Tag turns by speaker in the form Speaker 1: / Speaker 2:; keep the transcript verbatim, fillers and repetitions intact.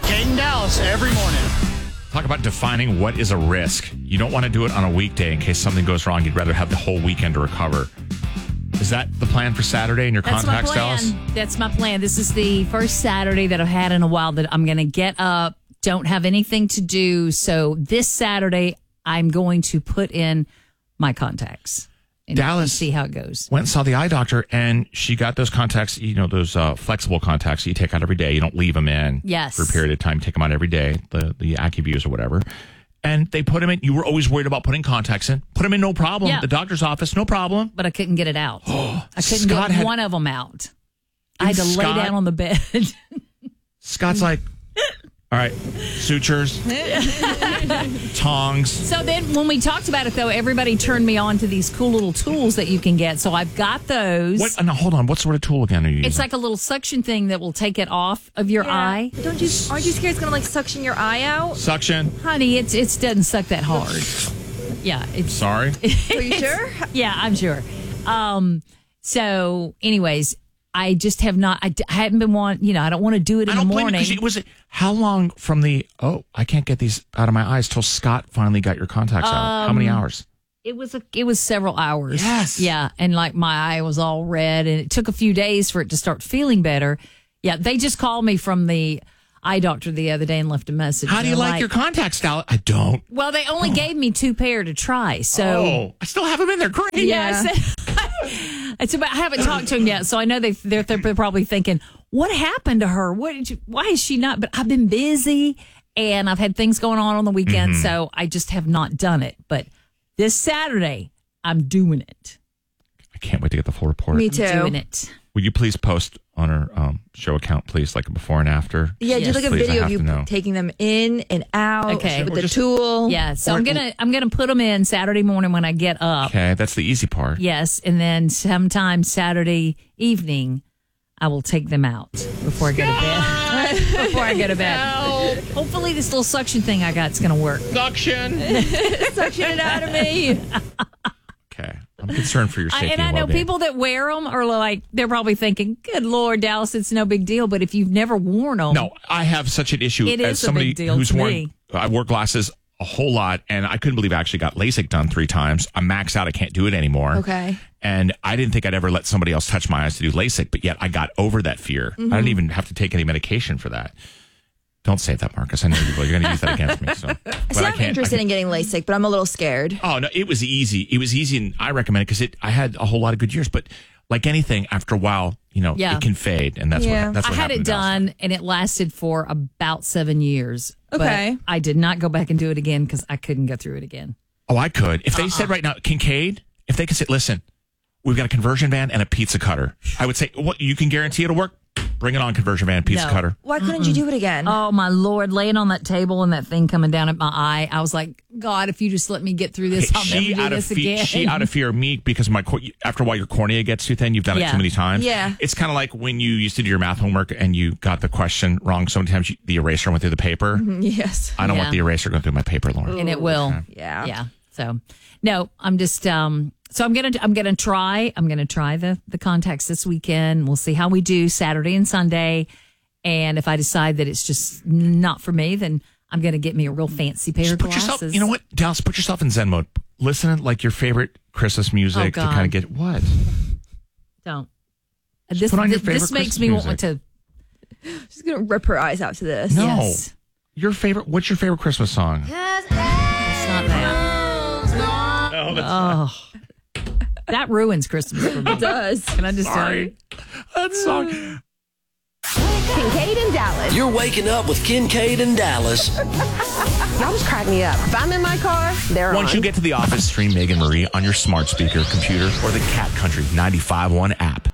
Speaker 1: Kate and Dallas every morning.
Speaker 2: Talk about defining what is a risk. You don't want to do it on a weekday in case something goes wrong. You'd rather have the whole weekend to recover. Is that the plan for Saturday in your
Speaker 3: That's
Speaker 2: contacts,
Speaker 3: my plan.
Speaker 2: Dallas?
Speaker 3: That's my plan. This is the first Saturday that I've had in a while that I'm going to get up, don't have anything to do. So this Saturday, I'm going to put in my contacts. And
Speaker 2: Dallas
Speaker 3: see how it goes.
Speaker 2: Went and saw the eye doctor, and she got those contacts, you know, those uh, flexible contacts that you take out every day. You don't leave them in
Speaker 3: Yes.
Speaker 2: for a period of time. You take them out every day, the, the AccuViews or whatever. And they put them in. You were always worried about putting contacts in. Put them in, no problem.
Speaker 3: Yeah.
Speaker 2: The doctor's office, no problem.
Speaker 3: But I couldn't get it out. I couldn't
Speaker 2: Scott
Speaker 3: get
Speaker 2: had-
Speaker 3: one of them out. I had to
Speaker 2: Scott-
Speaker 3: lay down on the bed.
Speaker 2: Scott's like, all right, sutures, tongs.
Speaker 3: So then when we talked about it, though, everybody turned me on to these cool little tools that you can get. So I've got those.
Speaker 2: What? No, hold on. What sort of tool again are you using?
Speaker 3: It's like a little suction thing that will take it off of your eye.
Speaker 4: Don't you? Aren't you scared it's gonna like suction your eye out?
Speaker 2: Suction.
Speaker 3: Honey, it's it doesn't suck that hard. Yeah. It's,
Speaker 2: Sorry.
Speaker 4: Are you sure?
Speaker 3: yeah, I'm sure. Um, so anyways, I just have not, I, d- I hadn't been want, you know, I don't want to do it in
Speaker 2: I don't
Speaker 3: the
Speaker 2: blame you,
Speaker 3: morning.
Speaker 2: 'cause it was how long from the oh I can't get these out of my eyes till Scott finally got your contacts out? How many
Speaker 3: Um,
Speaker 2: hours?
Speaker 3: It was a, it was several hours.
Speaker 2: Yes.
Speaker 3: Yeah. And like my eye was all red and it took a few days for it to start feeling better. Yeah. They just called me from the eye doctor the other day and left a message.
Speaker 2: How do you
Speaker 3: They're
Speaker 2: like, your contacts, Dallas? I don't.
Speaker 3: Well, they only gave me two pair to try. So
Speaker 2: Oh, I still have them in there. Great.
Speaker 3: yeah. I said- It's about, I haven't talked to them yet. So I know they, they're, they're probably thinking, what happened to her? What did you, why is she not? But I've been busy and I've had things going on on the weekend.
Speaker 2: Mm-hmm.
Speaker 3: So I just have not done it. But this Saturday, I'm doing it.
Speaker 2: I can't wait to get the full report.
Speaker 4: Me
Speaker 3: I'm
Speaker 4: too.
Speaker 3: doing it.
Speaker 2: Will you please post on our um, show account, please, like a before and after?
Speaker 4: Yeah,
Speaker 3: Yes.
Speaker 4: do like a
Speaker 2: Please, I
Speaker 4: video
Speaker 2: have
Speaker 4: of you
Speaker 2: to know.
Speaker 4: taking them in and out
Speaker 3: Okay.
Speaker 4: with
Speaker 2: Or
Speaker 4: the
Speaker 2: just-
Speaker 4: tool.
Speaker 3: Yeah. So
Speaker 2: Or-
Speaker 3: I'm gonna I'm gonna put them in Saturday morning when I get up.
Speaker 2: Okay, that's the easy part.
Speaker 3: Yes, and then sometime Saturday evening, I will take them out before I go to bed. before I go to bed. Hopefully, this little suction thing I got is going to work.
Speaker 2: Suction.
Speaker 4: Suction it out of me.
Speaker 2: Okay, I'm concerned for your
Speaker 3: I,
Speaker 2: safety
Speaker 3: and I know
Speaker 2: well-being.
Speaker 3: people that wear them are like, they're probably thinking, good Lord, Dallas, it's no big deal. But if you've never worn them,
Speaker 2: No, I have such an issue
Speaker 3: It
Speaker 2: as
Speaker 3: is a
Speaker 2: somebody
Speaker 3: big deal
Speaker 2: who's
Speaker 3: to
Speaker 2: worn.
Speaker 3: me.
Speaker 2: I wore glasses a whole lot, and I couldn't believe I actually got LASIK done three times. I'm maxed out. I can't do it anymore.
Speaker 4: Okay.
Speaker 2: And I didn't think I'd ever let somebody else touch my eyes to do LASIK, but yet I got over that fear.
Speaker 3: Mm-hmm.
Speaker 2: I didn't even have to take any medication for that. Don't say that, Marcus. I know you will. You're going to use that against me. So, but
Speaker 4: See,
Speaker 2: I
Speaker 4: I'm
Speaker 2: can't- I
Speaker 4: interested
Speaker 2: can't-
Speaker 4: in getting LASIK, but I'm a little scared.
Speaker 2: Oh no, it was easy. It was easy, and I recommend it because it. I had a whole lot of good years, but like anything, after a while, you know,
Speaker 3: Yeah.
Speaker 2: it can fade, and that's
Speaker 4: Yeah.
Speaker 2: what that's
Speaker 3: I
Speaker 2: what
Speaker 3: had it
Speaker 2: happened to Dallas.
Speaker 3: done and it lasted for about seven years.
Speaker 4: Okay.
Speaker 3: But I did not go back and do it again because I couldn't go through it again.
Speaker 2: Oh, I could. If they
Speaker 3: Uh-uh.
Speaker 2: said right now, Kincaid, if they could say, listen, we've got a conversion van and a pizza cutter, I would say, what, you can guarantee it'll work? Bring it on, conversion van, pizza
Speaker 3: No.
Speaker 2: cutter.
Speaker 4: Why couldn't you do it again?
Speaker 3: Oh, my Lord, laying on that table and that thing coming down at my eye. I was like, God, if you just let me get through this, I'll
Speaker 2: She
Speaker 3: never do
Speaker 2: out of
Speaker 3: this
Speaker 2: fe-
Speaker 3: again.
Speaker 2: she out of fear of me because my cor- after a while your cornea gets too thin. You've done it
Speaker 3: Yeah.
Speaker 2: too many times.
Speaker 4: Yeah.
Speaker 2: It's kind of like when you used to do your math homework and you got the question wrong. So many times you, the eraser went through the paper.
Speaker 4: Yes.
Speaker 2: I don't
Speaker 3: Yeah.
Speaker 2: want the eraser going through my paper, Lauren.
Speaker 3: and it will.
Speaker 4: Yeah.
Speaker 3: Yeah. So, no, I'm just, um, so I'm going to, I'm going to try, I'm going to try the, the contacts this weekend. We'll see how we do Saturday and Sunday. And if I decide that it's just not for me, then I'm going to get me a real fancy pair
Speaker 2: Just
Speaker 3: of
Speaker 2: put
Speaker 3: glasses.
Speaker 2: yourself, you know what, Dallas, put yourself in Zen mode. Listen to like your favorite Christmas music
Speaker 3: Oh,
Speaker 2: to
Speaker 3: God.
Speaker 2: kind of get what?
Speaker 3: Don't. This,
Speaker 2: put on your
Speaker 3: this, this
Speaker 2: favorite
Speaker 3: makes
Speaker 2: Christmas
Speaker 3: me want
Speaker 2: music.
Speaker 3: to.
Speaker 4: She's going to rip her eyes out to this.
Speaker 2: No.
Speaker 3: Yes.
Speaker 2: Your favorite, what's your favorite Christmas song?
Speaker 3: It's not that.
Speaker 2: No, that's
Speaker 3: Oh. That ruins Christmas for me.
Speaker 4: It does.
Speaker 3: Can I just tell
Speaker 2: sorry.
Speaker 3: you?
Speaker 2: That song.
Speaker 5: Kincaid and Dallas.
Speaker 6: You're waking up with Kincaid and Dallas.
Speaker 5: Y'all just crack me up. If I'm in my car, they're
Speaker 2: Once
Speaker 5: on.
Speaker 2: you get to the office, stream Megan Marie on your smart speaker, computer, or the Cat Country ninety-five point one app.